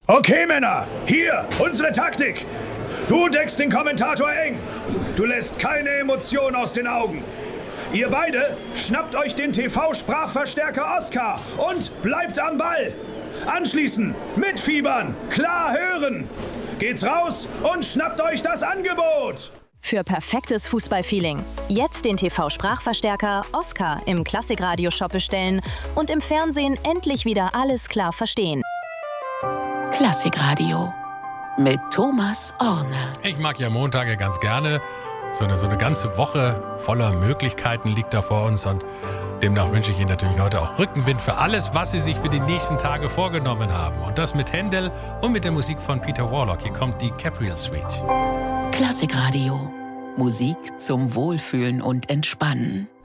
Okay, Männer, hier, unsere Taktik. Du deckst den Kommentator eng. Du lässt keine Emotion aus den Augen. Ihr beide schnappt euch den TV-Sprachverstärker Oscar und bleibt am Ball. Anschließend mitfiebern, klar hören. Geht's raus und schnappt euch das Angebot. Für perfektes Fußballfeeling. Jetzt den TV-Sprachverstärker Oscar im Klassikradio-Shop bestellen und im Fernsehen endlich wieder alles klar verstehen. Klassikradio mit Thomas Orne. Ich mag ja Montage ganz gerne. So eine ganze Woche voller Möglichkeiten liegt da vor uns und demnach wünsche ich Ihnen natürlich heute auch Rückenwind für alles, was Sie sich für die nächsten Tage vorgenommen haben. Und das mit Händel und mit der Musik von Peter Warlock. Hier kommt die Capriel Suite. Klassikradio. Musik zum Wohlfühlen und Entspannen.